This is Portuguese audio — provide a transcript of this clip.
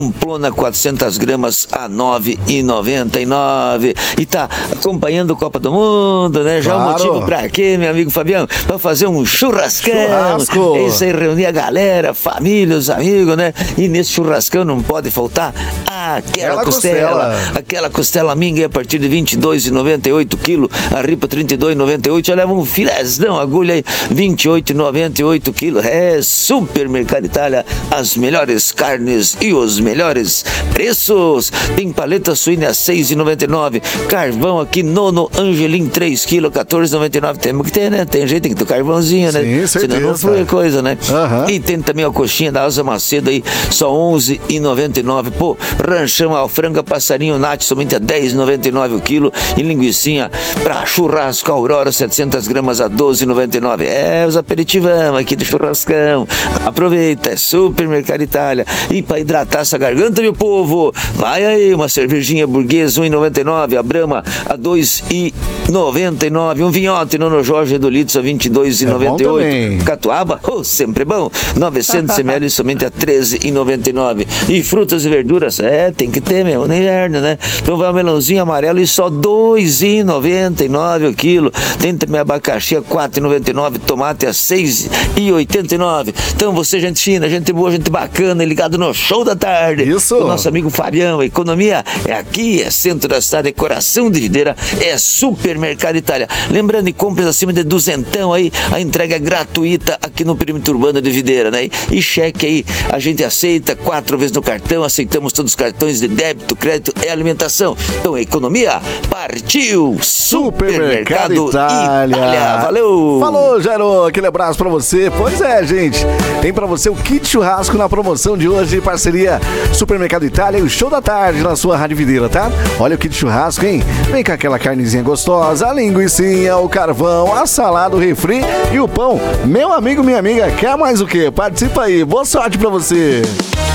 Plona 400 gramas a R$ 9,99. E tá acompanhando a Copa do Mundo, né? Já claro. O motivo pra quê, meu amigo Fabião? Pra fazer um churrascão. Churrasco. Isso aí, reunir a galera, família, os amigos, né? E nesse churrascão não pode faltar aquela costela. Aquela costela minga a partir de R$ 22,98 quilo. A ripa R$ 32,98. Já leva um filézão, agulha aí, R$ 28,98 quilo. É Supermercado Itália, as melhores carnes e os melhores preços. Tem paleta suína a R$ 6,99. Carvão aqui Nono Angelim 3 kg, R$ 14,99. Temos que ter, né? Tem jeito, tem que ter carvãozinho, né? Sim, certeza. Senão não foi coisa, né? E tem também a coxinha da Asa Macedo aí, só R$ 11,99. Pô, ranchão, alfranga, passarinho, nate, somente a R$ 10,99 o quilo. E linguicinha pra churrasco Aurora, 700 gramas a R$ 12,99. É, os aperitivão aqui do churrascão. Aproveita, é Supermercado Itália. E pra hidratar essa garganta, meu povo, vai aí, uma cervejinha burguesa, R$ 1,99. A Brahma a R$ 2,99. Um vinhote Nono Jorge do litro a R$ 22,98. Catuaba, sempre bom, 900 ml somente a R$ 13,99. E frutas e verduras, tem que ter, meu, no inverno, né? Então vai um melãozinho amarelo e só R$ 2,99 o quilo. Tem também abacaxi a R$ 4,99, tomate a R$ 6,89. Então você, gente fina, gente boa, gente bacana, ligado no Show da Tarde. Isso. O nosso amigo Fabião, a economia é aqui, é centro da cidade, é coração de videira, é Supermercado Itália. Lembrando, em compras acima de duzentão aí, a entrega é gratuita aqui no perímetro urbano de Videira, né? E cheque aí, a gente aceita 4 vezes no cartão, aceitamos todos os cartões de débito, crédito e alimentação. Então, a economia partiu! Supermercado Itália. Valeu! Falou, Jairo, aquele abraço pra você. Pois é, gente, tem pra você o kit churrasco na promoção de hoje, parceria Supermercado Itália e o Show da Tarde na sua Rádio Videira, tá? Olha o kit churrasco, hein? Vem com aquela carnezinha gostosa, a linguicinha, o carvão, a salada, o refri e o pão. Meu amigo, minha amiga, quer mais o quê? Participa aí, boa sorte pra você!